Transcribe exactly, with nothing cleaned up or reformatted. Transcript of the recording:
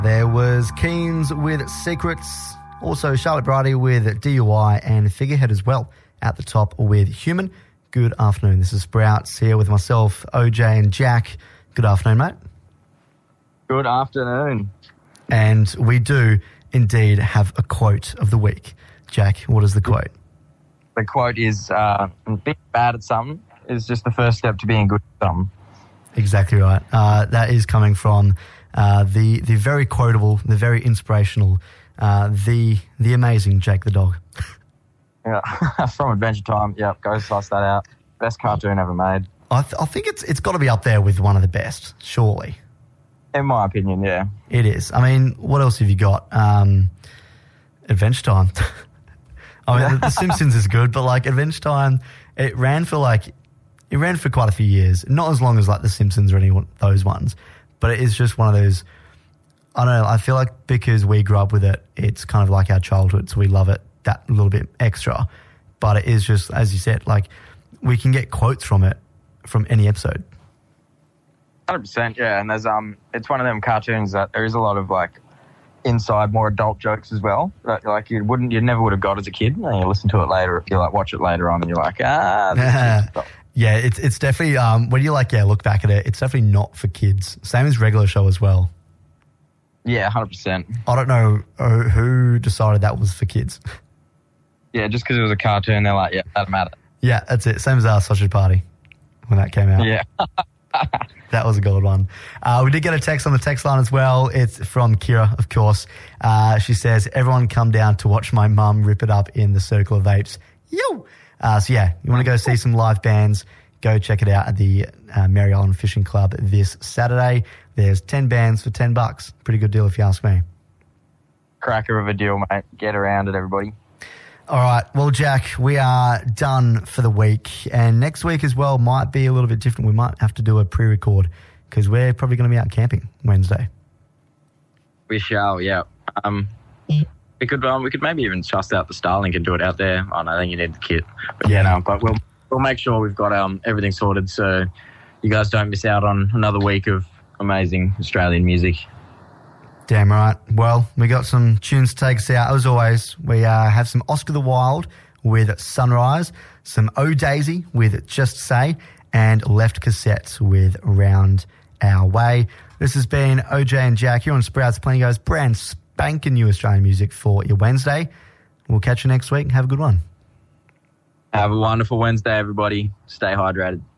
There was Keynes with Secrets, also Charlotte Bridie with D U I, and Figurehead as well at the top with Human. Good afternoon. This is Sprouts here with myself, O J and Jack. Good afternoon, mate. Good afternoon. And we do indeed have a quote of the week. Jack, what is the quote? The quote is, uh, being bad at something is just the first step to being good at something. Exactly right. Uh, that is coming from uh, the the very quotable, the very inspirational, uh, the the amazing Jake the Dog. Yeah, from Adventure Time. Yeah, go suss that out. Best cartoon ever made. I, th- I think it's it's got to be up there with one of the best, surely. In my opinion, yeah. It is. I mean, what else have you got? Um, Adventure Time. I mean, The Simpsons is good, but like Adventure Time, it ran for like, it ran for quite a few years. Not as long as like The Simpsons or any of those ones, but it is just one of those, I don't know, I feel like because we grew up with it, it's kind of like our childhood, so we love it that little bit extra. But it is just, as you said, like we can get quotes from it from any episode. one hundred percent, yeah. And there's um, it's one of them cartoons that there is a lot of like inside, more adult jokes as well. That, like you wouldn't, you never would have got as a kid. And you listen to it later, you like watch it later on, and you're like, ah. This yeah, it's it's definitely um, when you like yeah look back at it, it's definitely not for kids. Same as Regular Show as well. Yeah, one hundred percent. I don't know uh, who decided that was for kids. Yeah, just because it was a cartoon, they're like, yeah, doesn't matter. Yeah, that's it. Same as our Sausage Party when that came out. Yeah. That was a gold one. Uh, we did get a text on the text line as well. It's from Kira, of course. Uh, she says, everyone come down to watch my mum rip it up in the Circle of Apes. Yo! Uh, so, yeah, you want to go see some live bands, go check it out at the uh, Mary Island Fishing Club this Saturday. There's ten bands for ten bucks. Pretty good deal if you ask me. Cracker of a deal, mate. Get around it, everybody. All right. Well, Jack, we are done for the week. And next week as well might be a little bit different. We might have to do a pre-record because we're probably going to be out camping Wednesday. We shall, yeah. Um, we could um, we could maybe even trust out the Starlink and do it out there. I don't know, I think you need the kit. But yeah, no, but we'll we'll make sure we've got um everything sorted so you guys don't miss out on another week of amazing Australian music. Damn right. Well, we got some tunes to take us out. As always, we uh, have some Oscar the Wild with Sunrise, some O'Daisy with Just Say, and Left Cassette with Round Our Way. This has been O J and Jack here on Sprouts Plenty Goes, brand spanking new Australian music for your Wednesday. We'll catch you next week. Have a good one. Have a wonderful Wednesday, everybody. Stay hydrated.